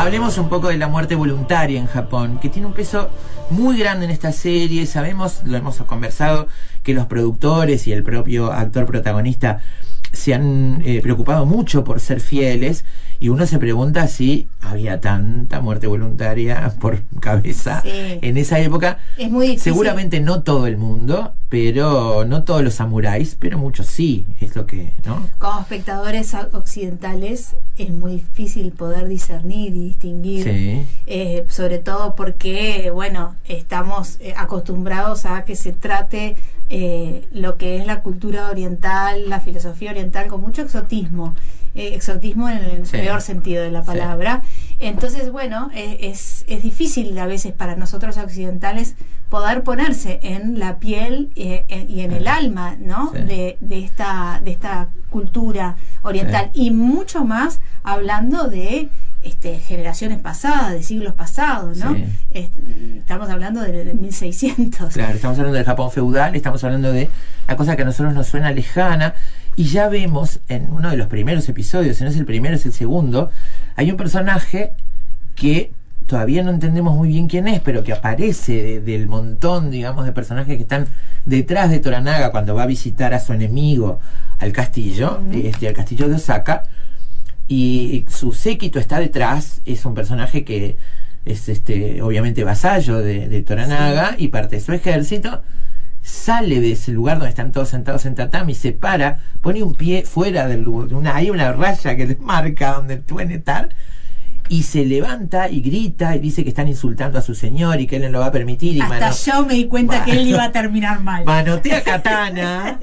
hablemos un poco de la muerte voluntaria en Japón, que tiene un peso muy grande en esta serie. Sabemos, lo hemos conversado, que los productores y el propio actor protagonista se han preocupado mucho por ser fieles, y uno se pregunta si había tanta muerte voluntaria por cabeza en esa época. Es muy difícil. Seguramente no todo el mundo, pero no todos los samuráis, pero muchos sí, es lo que, ¿no? Como espectadores occidentales es muy difícil poder discernir y distinguir, sobre todo porque, bueno, estamos acostumbrados a que se trate lo que es la cultura oriental, la filosofía oriental, con mucho exotismo en el peor sentido de la palabra. Entonces, bueno, es difícil a veces para nosotros occidentales poder ponerse en la piel y en el alma, ¿no? De esta cultura oriental, y mucho más hablando de generaciones pasadas, de siglos pasados, ¿no? Estamos hablando de 1600. Claro, estamos hablando del Japón feudal, estamos hablando de la cosa que a nosotros nos suena lejana. Y ya vemos en uno de los primeros episodios, si no es el primero, es el segundo, hay un personaje que todavía no entendemos muy bien quién es, pero que aparece del montón, digamos, de personajes que están detrás de Toranaga cuando va a visitar a su enemigo al castillo, al castillo de Osaka, y su séquito está detrás. Es un personaje que es obviamente vasallo de Toranaga, y parte de su ejército. Sale de ese lugar donde están todos sentados en tatami, se para, pone un pie fuera del lugar, hay una raya que les marca donde pueden estar, y se levanta y grita y dice que están insultando a su señor y que él no lo va a permitir. Y hasta yo me di cuenta que él iba a terminar mal. Manotea katana,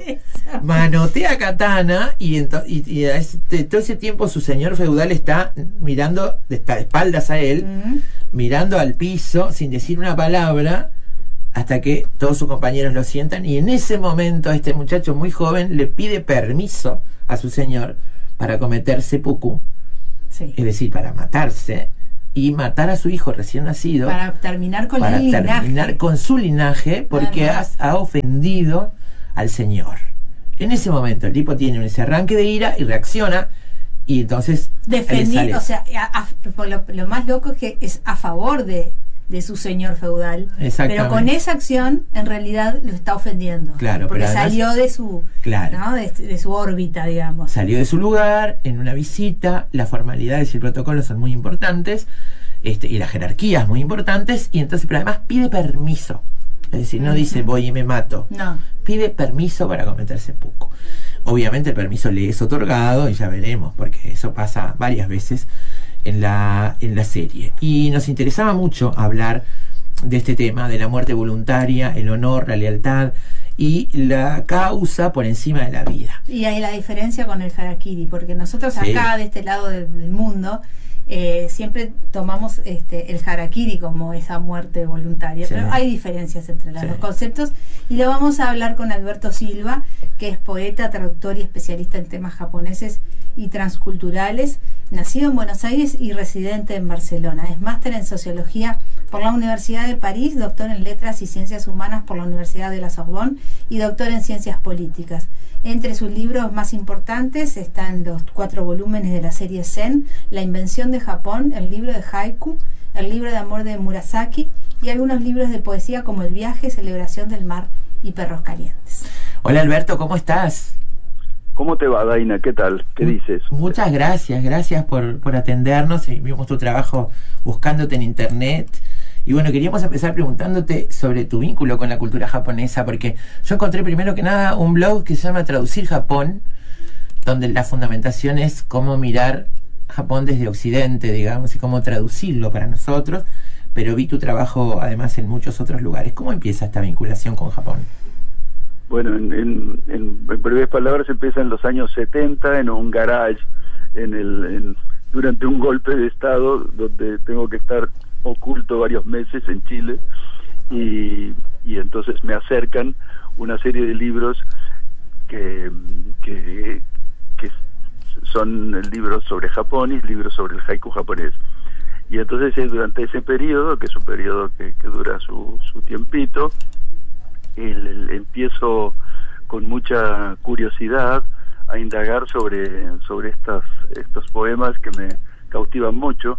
y todo ese tiempo su señor feudal está mirando de espaldas a él, mirando al piso sin decir una palabra, hasta que todos sus compañeros lo sientan, y en ese momento este muchacho muy joven le pide permiso a su señor para cometer seppuku, es decir, para matarse y matar a su hijo recién nacido, para terminar con su linaje, porque ha ofendido al señor. En ese momento el tipo tiene ese arranque de ira y reacciona, y entonces defendiendo, o sea, lo más loco es que es a favor de su señor feudal, pero con esa acción en realidad lo está ofendiendo, porque además, salió de su ¿no? de su órbita, digamos. Salió de su lugar en una visita. Las formalidades y el protocolo son muy importantes, y las jerarquías muy importantes, y entonces, pero además pide permiso, es decir, no dice voy y me mato, pide permiso para cometer seppuku. Obviamente el permiso le es otorgado, y ya veremos, porque eso pasa varias veces en la serie. Y nos interesaba mucho hablar de este tema, de la muerte voluntaria, el honor, la lealtad y la causa por encima de la vida. Y hay la diferencia con el harakiri, porque nosotros acá de este lado del mundo siempre tomamos el harakiri como esa muerte voluntaria, pero hay diferencias entre los dos conceptos, y lo vamos a hablar con Alberto Silva, que es poeta, traductor y especialista en temas japoneses y transculturales, nacido en Buenos Aires y residente en Barcelona. Es máster en Sociología por la Universidad de París, doctor en Letras y Ciencias Humanas por la Universidad de la Sorbonne y doctor en Ciencias Políticas. Entre sus libros más importantes están los 4 volúmenes de la serie Zen, La invención de Japón, el libro de haiku, el libro de amor de Murasaki, y algunos libros de poesía como El viaje, Celebración del mar y Perros calientes. Hola Alberto, ¿cómo estás? ¿Cómo te va, Daina? ¿Qué tal? ¿Qué dices? Muchas gracias por atendernos, y vimos tu trabajo buscándote en internet. Y bueno, queríamos empezar preguntándote sobre tu vínculo con la cultura japonesa, porque yo encontré primero que nada un blog que se llama Traducir Japón, donde la fundamentación es cómo mirar Japón desde Occidente, digamos, y cómo traducirlo para nosotros, pero vi tu trabajo además en muchos otros lugares. ¿Cómo empieza esta vinculación con Japón? Bueno, en breves palabras, empieza en los años 70 en un garage, durante un golpe de estado donde tengo que estar oculto varios meses en Chile, y entonces me acercan una serie de libros que son libros sobre Japón y libros sobre el haiku japonés. Y entonces durante ese periodo, que es un periodo que dura su tiempito, empiezo con mucha curiosidad a indagar sobre estos poemas que me cautivan mucho,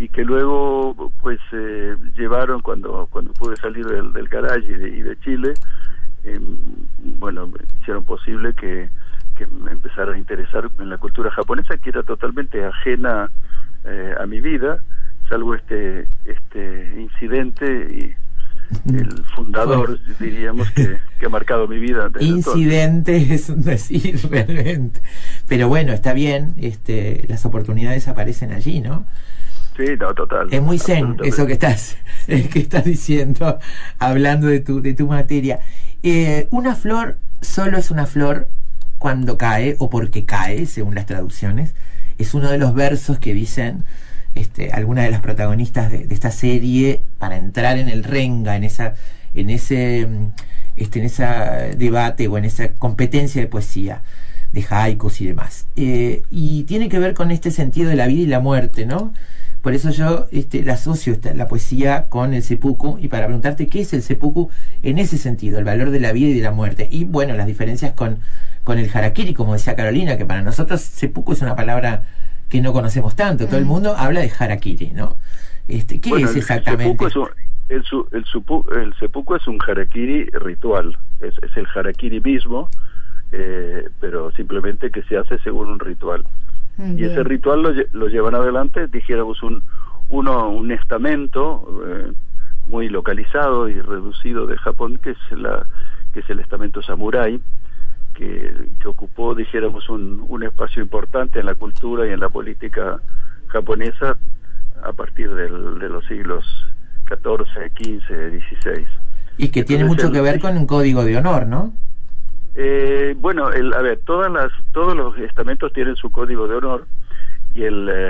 y que luego pues llevaron cuando pude salir del garage y de Chile, bueno, hicieron posible que me empezara a interesar en la cultura japonesa, que era totalmente ajena a mi vida, salvo este incidente y el fundador, diríamos, que ha marcado mi vida. Incidente es un decir realmente, pero bueno, está bien, las oportunidades aparecen allí, ¿no? Sí, no, total. Es muy zen eso que estás diciendo, hablando de tu materia. Una flor solo es una flor cuando cae o porque cae, según las traducciones. Es uno de los versos que dicen alguna de las protagonistas de esta serie para entrar en el renga, en ese debate o en esa competencia de poesía, de haikus y demás. Y tiene que ver con este sentido de la vida y la muerte, ¿no? Por eso yo la asocio la poesía con el seppuku, y para preguntarte qué es el seppuku en ese sentido, el valor de la vida y de la muerte, y bueno, las diferencias con el harakiri, como decía Carolina, que para nosotros seppuku es una palabra que no conocemos tanto, todo el mundo habla de harakiri, ¿no? ¿Qué es exactamente? El seppuku es un harakiri ritual, es el harakiri mismo, pero simplemente que se hace según un ritual. Y ese ritual lo llevan adelante, dijéramos, un estamento muy localizado y reducido de Japón, que es el estamento samurái, que ocupó, dijéramos, un espacio importante en la cultura y en la política japonesa a partir de los siglos XIV, XV, XVI. Y que tiene mucho que ver con un código de honor, ¿no? Bueno, a ver, todos los estamentos tienen su código de honor, y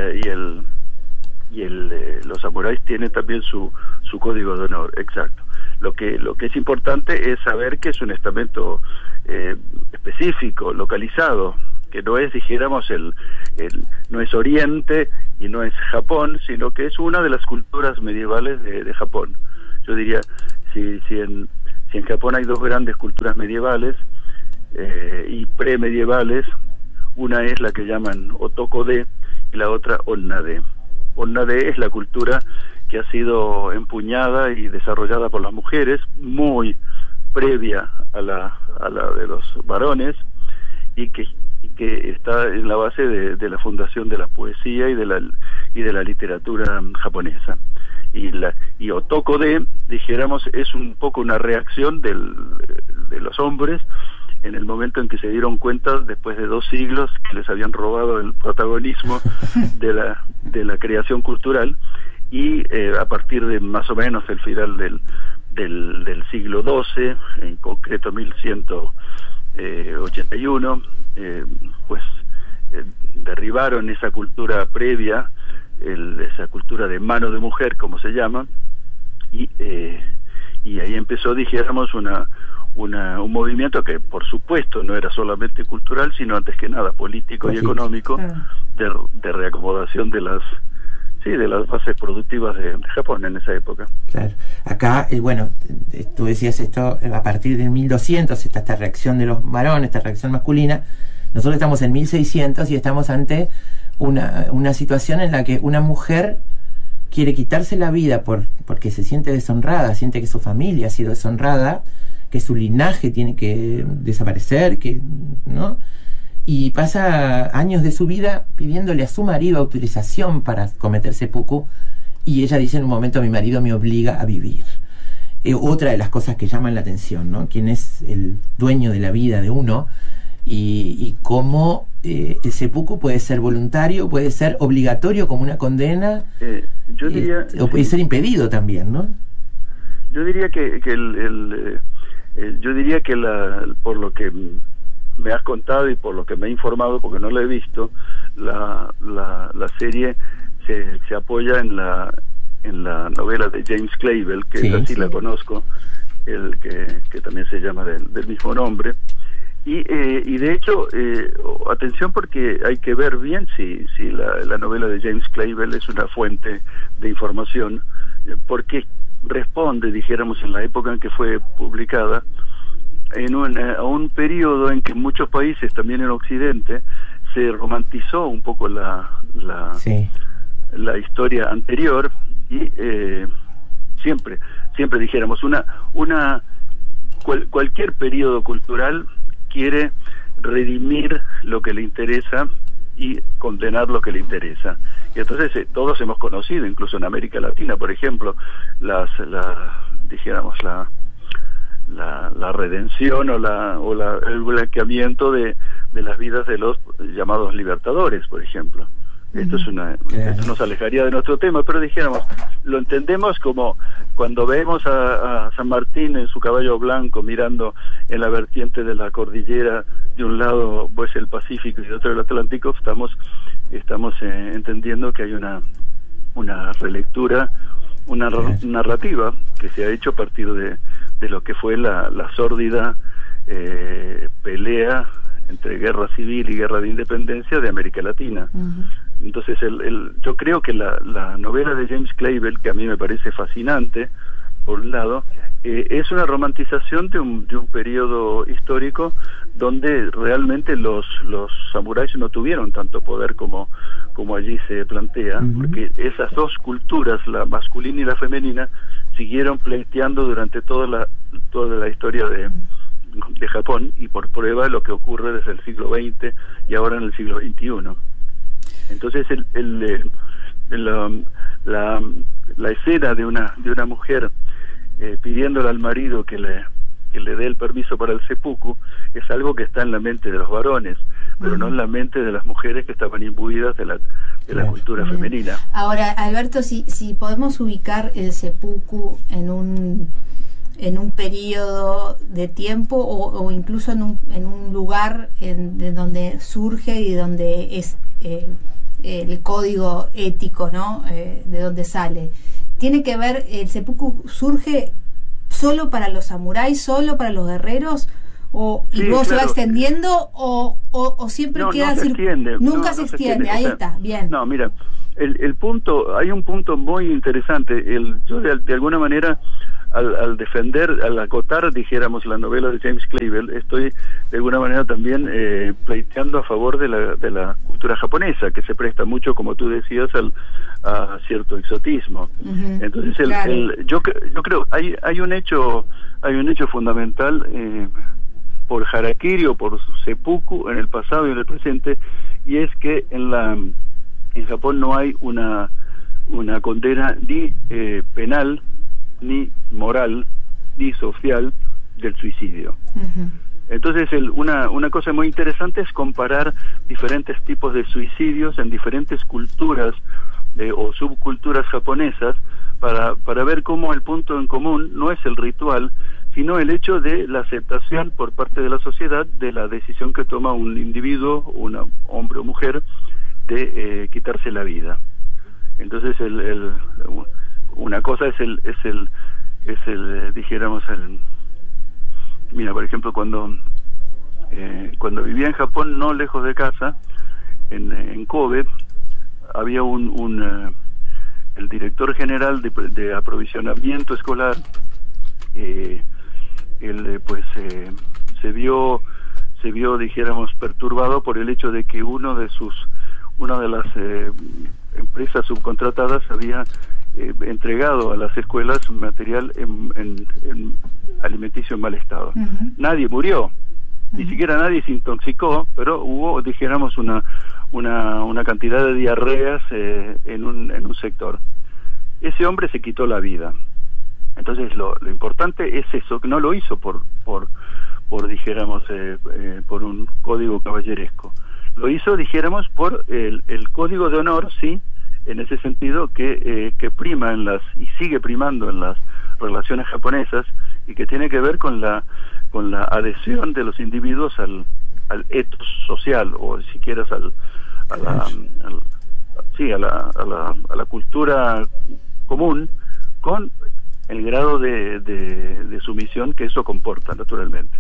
los samuráis tienen también su código de honor, exacto. Lo que es importante es saber que es un estamento específico, localizado, que no es, dijéramos, no es Oriente y no es Japón, sino que es una de las culturas medievales de Japón. Yo diría, si en Japón hay dos grandes culturas medievales y premedievales, una es la que llaman Otoko-de y la otra Onna-de. Onna-de es la cultura que ha sido empuñada y desarrollada por las mujeres, muy previa a la de los varones, y que está en la base de la fundación de la poesía y de la literatura japonesa. Y Otoko-de, dijéramos, es un poco una reacción de los hombres en el momento en que se dieron cuenta, después de 2 siglos, que les habían robado el protagonismo de la creación cultural, y a partir de más o menos el final del siglo XII, en concreto 1181, pues derribaron esa cultura previa, esa cultura de mano de mujer, como se llama, y ahí empezó, dijéramos, un movimiento que por supuesto no era solamente cultural, sino antes que nada político y económico, de reacomodación de las bases productivas de Japón en esa época. Claro. Acá, bueno, tú decías esto, a partir del 1200 está esta reacción de los varones, esta reacción masculina. Nosotros estamos en 1600 y estamos ante una situación en la que una mujer quiere quitarse la vida porque se siente deshonrada, siente que su familia ha sido deshonrada, que su linaje tiene que desaparecer, ¿no? Y pasa años de su vida pidiéndole a su marido autorización para cometer seppuku, y ella dice en un momento: mi marido me obliga a vivir. Otra de las cosas que llaman la atención, ¿no? Quién es el dueño de la vida de uno, y cómo el seppuku puede ser voluntario, puede ser obligatorio como una condena, yo diría, o puede ser impedido también, ¿no? Yo diría que por lo que me has contado y por lo que me he informado, porque no la he visto, la serie se apoya en la novela de James Clavell, que esa sí la conozco, el que también se llama del mismo nombre, y de hecho, atención, porque hay que ver bien si la novela de James Clavell es una fuente de información, porque responde, dijéramos, en la época en que fue publicada, a un periodo en que en muchos países, también en Occidente, se romantizó un poco la la historia anterior y siempre dijéramos cualquier periodo cultural quiere redimir lo que le interesa y condenar lo que le interesa. Y entonces todos hemos conocido, incluso en América Latina, por ejemplo, la redención o el blanqueamiento de las vidas de los llamados libertadores, por ejemplo. Esto esto nos alejaría de nuestro tema, pero dijéramos, lo entendemos como cuando vemos a San Martín en su caballo blanco mirando en la vertiente de la cordillera, de un lado pues el Pacífico y de otro el Atlántico, estamos entendiendo que hay una relectura, una narrativa que se ha hecho a partir de lo que fue la sórdida pelea entre guerra civil y guerra de independencia de América Latina. Entonces yo creo que la novela de James Clavell, que a mí me parece fascinante, por un lado, es una romantización de un periodo histórico donde realmente los samuráis no tuvieron tanto poder como allí se plantea, porque esas dos culturas, la masculina y la femenina, siguieron pleiteando durante toda la historia de Japón, y por prueba lo que ocurre desde el siglo XX y ahora en el siglo XXI. Entonces la escena de una mujer pidiéndole al marido que le dé el permiso para el seppuku es algo que está en la mente de los varones, pero no en la mente de las mujeres que estaban imbuidas de la cultura femenina. Ahora, Alberto, si podemos ubicar el seppuku en un periodo de tiempo o incluso en un lugar de donde surge y donde es el código ético, ¿no? De donde sale. ¿Tiene que ver, el seppuku surge solo para los samuráis, solo para los guerreros, y luego se va extendiendo o siempre queda nunca se extiende? Ahí está, bien. No, mira, el punto, hay un punto muy interesante. Yo de alguna manera, al acotar, dijéramos, la novela de James Clavell, estoy de alguna manera también pleiteando a favor de la cultura japonesa, que se presta mucho, como tú decías, a cierto exotismo. Entonces yo creo hay un hecho fundamental por harakiri o por seppuku en el pasado y en el presente, y es que en Japón no hay una condena ni penal, ni moral, ni social del suicidio. Entonces una cosa muy interesante es comparar diferentes tipos de suicidios en diferentes culturas o subculturas japonesas para ver cómo el punto en común no es el ritual, sino el hecho de la aceptación por parte de la sociedad de la decisión que toma un individuo, hombre o mujer, de quitarse la vida. Entonces una cosa dijéramos mira, por ejemplo, cuando vivía en Japón, no lejos de casa, en Kobe, había el director general de aprovisionamiento escolar. Se vio, dijéramos, perturbado por el hecho de que una de las empresas subcontratadas había entregado a las escuelas material en alimenticio en mal estado. Nadie murió, ni siquiera nadie se intoxicó, pero hubo, dijéramos, una cantidad de diarreas en un sector. Ese hombre se quitó la vida. Entonces lo importante es eso, que no lo hizo por dijéramos, por un código caballeresco. Lo hizo, dijéramos, por el código de honor, sí, en ese sentido que prima y sigue primando en las relaciones japonesas, y que tiene que ver con la adhesión de los individuos al ethos social, o si quieres a la cultura común, con el grado de sumisión que eso comporta, naturalmente.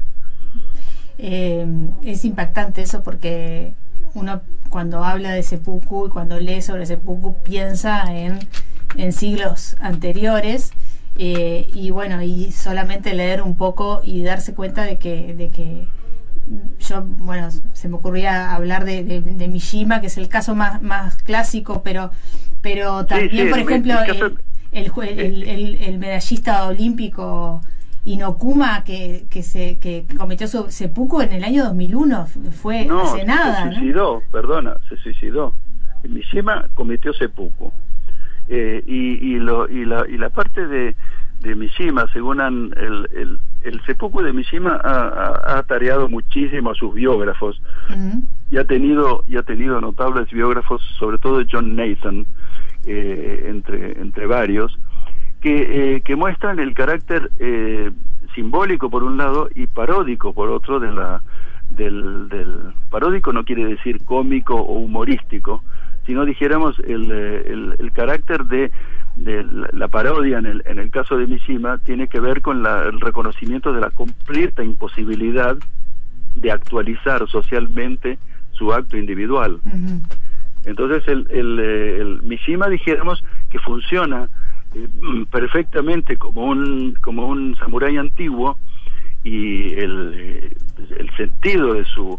Es impactante eso, porque uno cuando habla de seppuku y cuando lee sobre seppuku piensa en siglos anteriores, y bueno, y solamente leer un poco y darse cuenta de que yo, bueno, se me ocurría hablar de Mishima, que es el caso más clásico, pero pero también, por ejemplo, el medallista olímpico Inokuma que cometió su seppuku en el año 2001, fue hace nada. Se suicidó, se suicidó. Mishima cometió seppuku. Y la parte de Mishima, según el seppuku de Mishima ha atareado muchísimo a sus biógrafos, y ha tenido notables biógrafos, sobre todo John Nathan, entre varios, que muestran el carácter simbólico por un lado y paródico por otro del paródico. No quiere decir cómico o humorístico, sino dijéramos el carácter de la parodia en el caso de Mishima tiene que ver con el reconocimiento de la completa imposibilidad de actualizar socialmente su acto individual. Entonces el Mishima, dijéramos, que funciona perfectamente como un samurái antiguo, y el sentido de su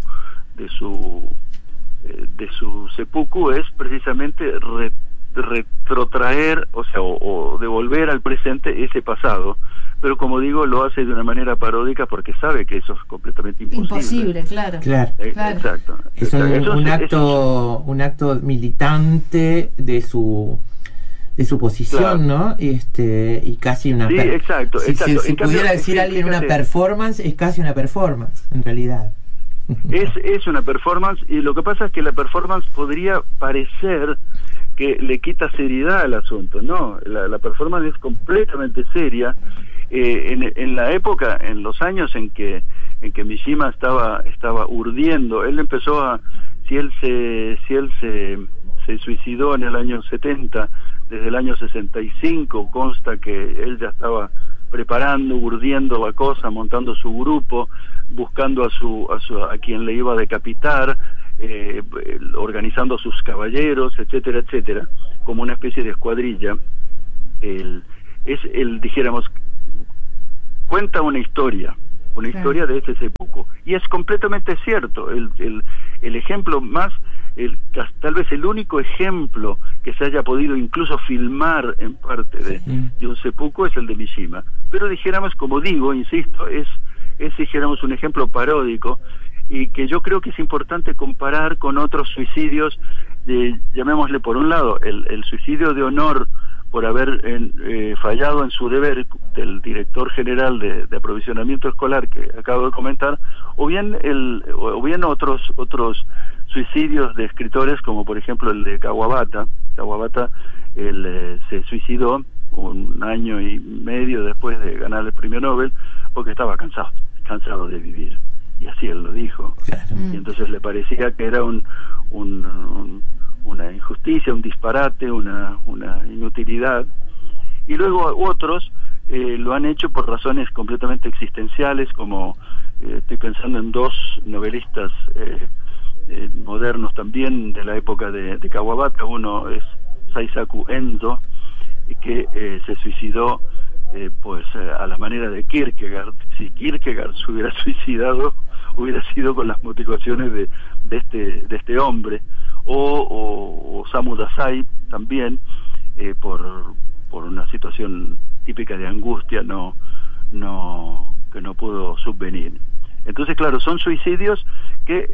seppuku es precisamente retrotraer, o devolver al presente ese pasado, pero como digo, lo hace de una manera paródica porque sabe que eso es completamente imposible. Claro. Exacto. Es un acto militante de su posición, claro, ¿no? Y casi una... Sí, exacto. Si pudiera decir alguien una performance, es casi una performance, en realidad. Es una performance, y lo que pasa es que la performance podría parecer que le quita seriedad al asunto. No, la performance es completamente seria. En la época, en los años en que Mishima estaba urdiendo, él empezó si él se suicidó en el año 70, desde el año 65 consta que él ya estaba preparando, urdiendo la cosa, montando su grupo, buscando a quien le iba a decapitar, organizando a sus caballeros, etcétera, etcétera, como una especie de escuadrilla. Dijéramos, cuenta una historia de ese seppuku, y es completamente cierto. El ejemplo más, tal vez el único ejemplo que se haya podido incluso filmar en parte de un seppuku es el de Mishima, pero dijéramos, como digo, insisto, es dijéramos un ejemplo paródico, y que yo creo que es importante comparar con otros suicidios, llamémosle por un lado el suicidio de honor por haber fallado en su deber del director general de aprovisionamiento escolar que acabo de comentar, o bien otros suicidios de escritores, como por ejemplo el de Kawabata. Se suicidó un año y medio después de ganar el premio Nobel porque estaba cansado de vivir, y así él lo dijo. Y entonces le parecía que era una injusticia, un disparate, una inutilidad. Y luego otros lo han hecho por razones completamente existenciales, como estoy pensando en dos novelistas modernos también de la época de Kawabata. Uno es Seisaku Endo, que se suicidó a la manera de Kierkegaard. Si Kierkegaard se hubiera suicidado, hubiera sido con las motivaciones de este hombre. O Osamu Dazai también, por una situación típica de angustia que no pudo subvenir. Entonces, claro, son suicidios que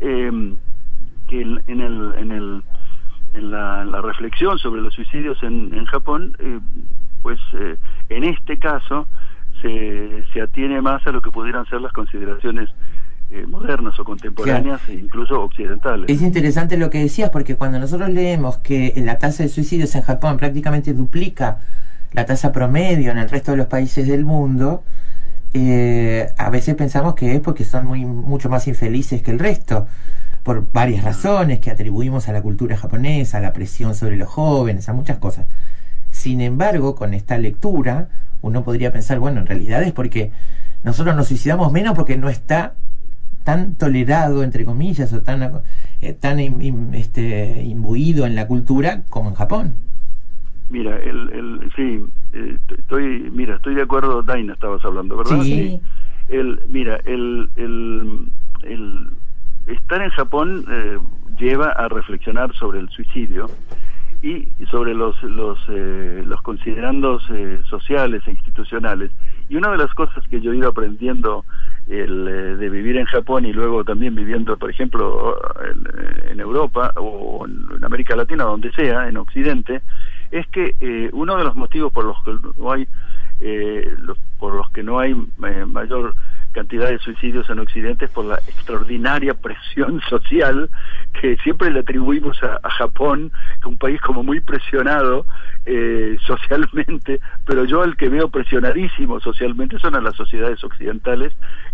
en la reflexión sobre los suicidios en Japón, en este caso se atiene más a lo que pudieran ser las consideraciones modernas o contemporáneas, claro, e incluso occidentales. Es interesante lo que decías, porque cuando nosotros leemos que la tasa de suicidios en Japón prácticamente duplica la tasa promedio en el resto de los países del mundo, a veces pensamos que es porque son mucho más infelices que el resto, por varias razones que atribuimos a la cultura japonesa, a la presión sobre los jóvenes, a muchas cosas. Sin embargo, con esta lectura uno podría pensar, bueno, en realidad es porque nosotros nos suicidamos menos porque no está tan tolerado, entre comillas, o tan imbuido en la cultura como en Japón. Mira, estoy de acuerdo. Daina, estabas hablando, ¿verdad? Sí. El estar en Japón lleva a reflexionar sobre el suicidio, y sobre los considerandos sociales e institucionales. Y una de las cosas que yo he ido aprendiendo de vivir en Japón y luego también viviendo, por ejemplo, en Europa o en América Latina, donde sea, en Occidente, es que uno de los motivos por los que no hay mayor cantidad de suicidios en Occidente es por la extraordinaria presión social que siempre le atribuimos a Japón, que es un país como muy presionado socialmente, pero yo el que veo presionadísimo socialmente son a las sociedades occidentales.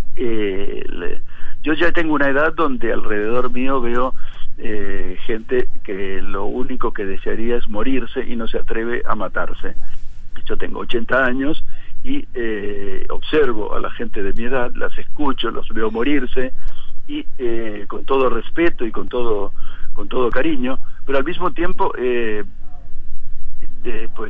Yo ya tengo una edad donde alrededor mío veo gente que lo único que desearía es morirse y no se atreve a matarse. Yo tengo 80 años y observo a la gente de mi edad, las escucho, los veo morirse y con todo respeto y con todo cariño, pero al mismo tiempo pues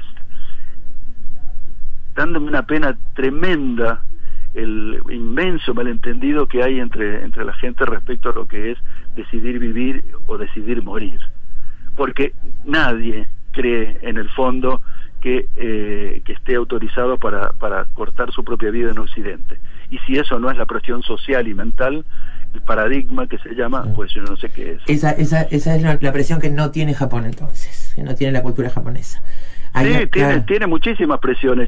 dándome una pena tremenda el inmenso malentendido que hay entre la gente respecto a lo que es decidir vivir o decidir morir, porque nadie cree en el fondo que esté autorizado para cortar su propia vida en Occidente. Y si eso no es la presión social y mental, el paradigma que se llama, pues yo no sé qué es. Esa es la presión que no tiene Japón entonces, que no tiene la cultura japonesa. Sí, tiene muchísimas presiones.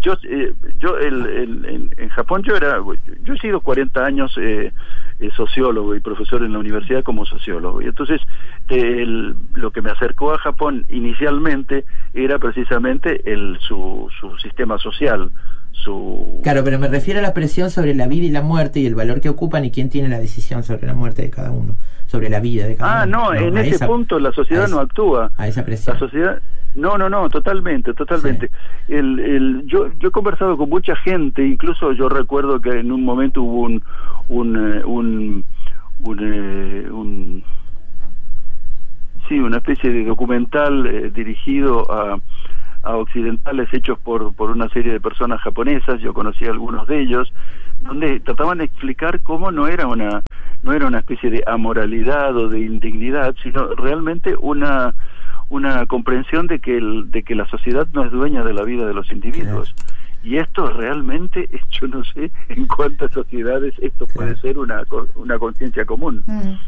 En Japón yo he sido 40 años sociólogo y profesor en la universidad como sociólogo, y entonces lo que me acercó a Japón inicialmente era precisamente su sistema social. Claro, pero me refiero a la presión sobre la vida y la muerte y el valor que ocupan y quién tiene la decisión sobre la muerte de cada uno, sobre la vida de cada uno. No, en ese punto la sociedad no actúa. A esa presión. La sociedad... No, totalmente. Sí. Yo he conversado con mucha gente, incluso yo recuerdo que en un momento hubo una especie de documental dirigido a occidentales hechos por una serie de personas japonesas. Yo conocí a algunos de ellos, donde trataban de explicar cómo no era una especie de amoralidad o de indignidad, sino realmente una comprensión de que la sociedad no es dueña de la vida de los individuos. Claro. Y esto realmente, yo no sé en cuántas sociedades esto puede ser una conciencia común.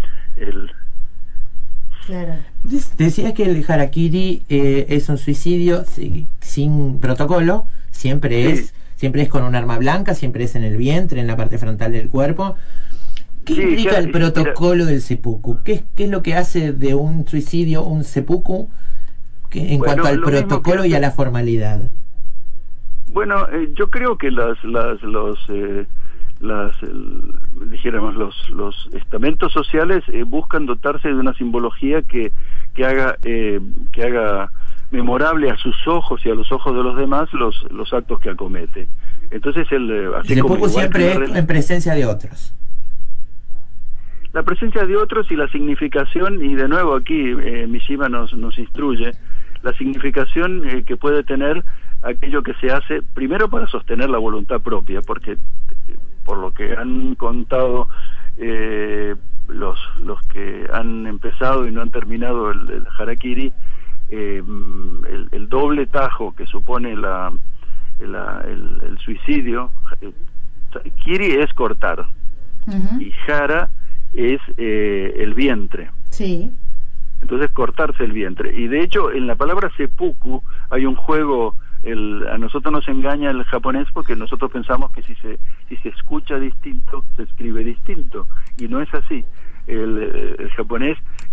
Claro. Decías que el harakiri es un suicidio sin protocolo, siempre es con un arma blanca, siempre es en el vientre, en la parte frontal del cuerpo. ¿Qué implica el protocolo del seppuku? ¿Qué es lo que hace de un suicidio un seppuku en cuanto al protocolo y a la formalidad? Bueno, yo creo que los estamentos sociales buscan dotarse de una simbología que haga memorable a sus ojos y a los ojos de los demás los actos que acomete. Entonces el seppuku siempre es en presencia de otros. La presencia de otros y la significación, y de nuevo aquí Mishima nos instruye, la significación que puede tener aquello que se hace primero para sostener la voluntad propia, porque por lo que han contado los que han empezado y no han terminado el harakiri, el doble tajo que supone el suicidio, kiri es cortar, y hara es el vientre. Sí. Entonces cortarse el vientre. Y de hecho en la palabra seppuku hay un juego. A nosotros nos engaña el japonés porque nosotros pensamos que si se escucha distinto se escribe distinto, y no es así. El japonés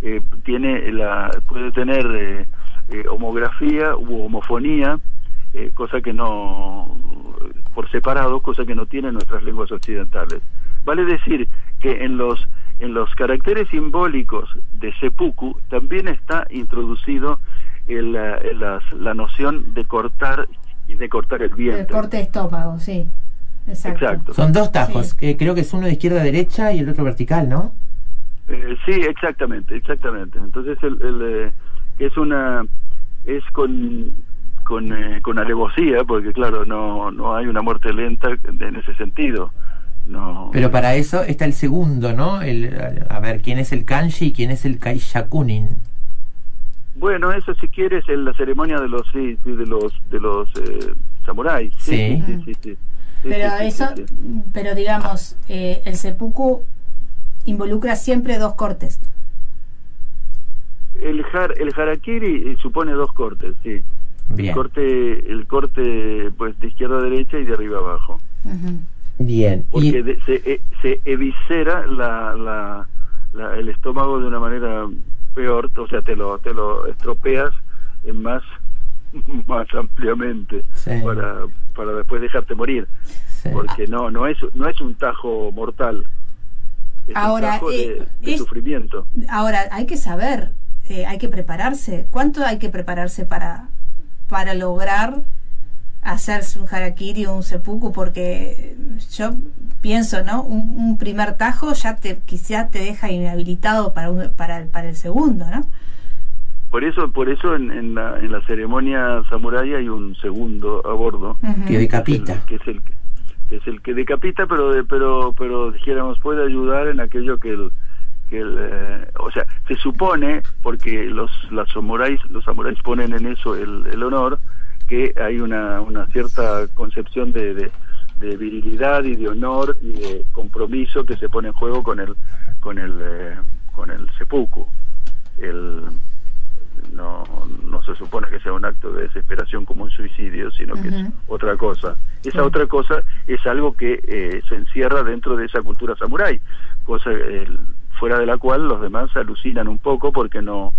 puede tener homografía u homofonía, cosa que no, por separado, cosa que no tienen nuestras lenguas occidentales. Vale decir que en los caracteres simbólicos de seppuku también está introducido la noción de cortar y de cortar el vientre. El corte de estómago, sí. Exacto. Son dos tajos, sí. Que creo que es uno de izquierda a derecha y el otro vertical, ¿no? Sí, exactamente. Entonces es con alevosía, porque claro, no hay una muerte lenta en ese sentido. No. Pero para eso está el segundo, ¿no? A ver, ¿quién es el kanji y quién es el kaishakunin? Bueno, eso si quieres es la ceremonia de los samuráis. Sí. Pero digamos, el seppuku involucra siempre 2 cortes. El harakiri supone 2 cortes, sí. Bien. El corte pues de izquierda a derecha y de arriba a abajo. Bien. Porque se eviscera el estómago de una manera peor, o sea, te lo estropeas más ampliamente, sí, para después dejarte morir, sí, porque no es un tajo mortal, es ahora, un tajo de sufrimiento. Ahora hay que saber, hay que prepararse. ¿Cuánto hay que prepararse para lograr hacerse un harakiri o un seppuku? Porque yo pienso, ¿no? Un primer tajo quizá te deja inhabilitado para el segundo, ¿no? Por eso en la ceremonia samurái hay un segundo a bordo, que decapita, que es el que decapita, pero dijéramos puede ayudar en aquello o sea, se supone, porque los samuráis ponen en eso el honor, que hay una cierta concepción de virilidad y de honor y de compromiso que se pone en juego con el seppuku. No se supone que sea un acto de desesperación como un suicidio, sino que es otra cosa. Esa otra cosa es algo que se encierra dentro de esa cultura samurái, cosa fuera de la cual los demás alucinan un poco porque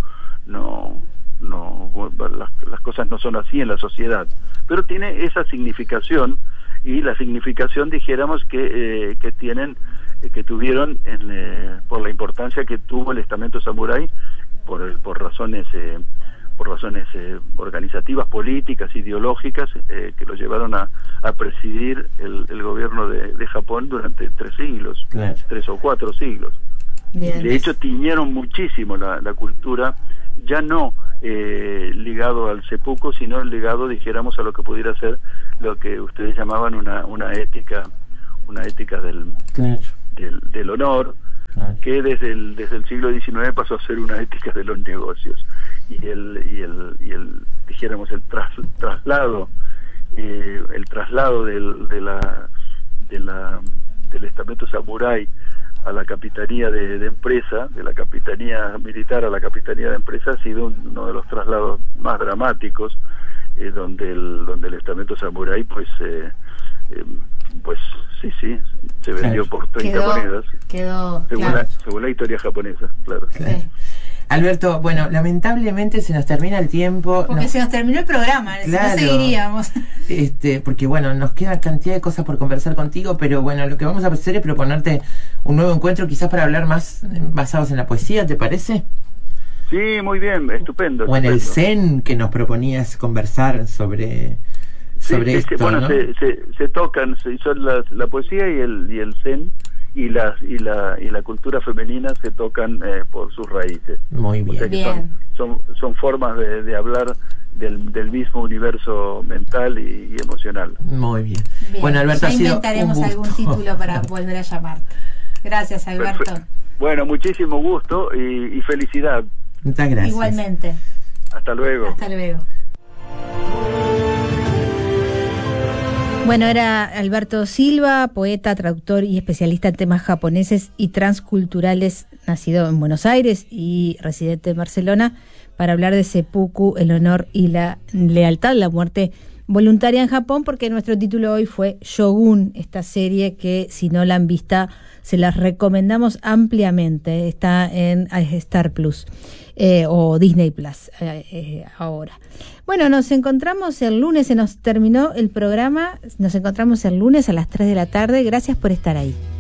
las cosas no son así en la sociedad, pero tiene esa significación, y la significación dijéramos que tuvieron por la importancia que tuvo el estamento samurái por razones organizativas, políticas, ideológicas, que lo llevaron a presidir el gobierno de Japón durante 3 siglos, claro, 3 o 4 siglos. Bien. De hecho tiñeron muchísimo la cultura, ya no ligado al seppuku, sino ligado, dijéramos, a lo que pudiera ser lo que ustedes llamaban una ética del honor, claro, que desde el siglo XIX pasó a ser una ética de los negocios, y dijéramos el traslado del estamento samurái a la capitanía de empresa, de la capitanía militar a la capitanía de empresa, ha sido uno de los traslados más dramáticos, donde el estamento samurái pues sí, se vendió, claro, por 30 monedas. Según la historia japonesa, claro. Claro. Sí. Alberto, bueno, lamentablemente se nos termina el tiempo. Porque se nos terminó el programa, claro, si no seguiríamos. Porque bueno, nos queda cantidad de cosas por conversar contigo, pero bueno, lo que vamos a hacer es proponerte un nuevo encuentro, quizás para hablar más basados en la poesía, ¿te parece? Sí, muy bien, estupendo. O en el Zen, que nos proponías conversar sobre esto, bueno, ¿no? Se tocan, son la poesía y el Zen y la cultura femenina se tocan por sus raíces. Muy bien. O sea que son formas de hablar del mismo universo mental y emocional. Muy bien. Bueno, Alberto, ya inventaremos algún título para volver a llamarte. Gracias, Alberto. Perfecto. Bueno, muchísimo gusto y felicidad. Muchas gracias. Igualmente. Hasta luego. Hasta luego. Bueno, era Alberto Silva, poeta, traductor y especialista en temas japoneses y transculturales, nacido en Buenos Aires y residente en Barcelona, para hablar de seppuku, el honor y la lealtad, la muerte voluntaria en Japón, porque nuestro título hoy fue Shogun, esta serie que, si no la han visto, se las recomendamos ampliamente. Está en Star Plus o Disney Plus ahora. Bueno, nos encontramos el lunes, se nos terminó el programa, nos encontramos el lunes a las 3 de la tarde. Gracias por estar ahí.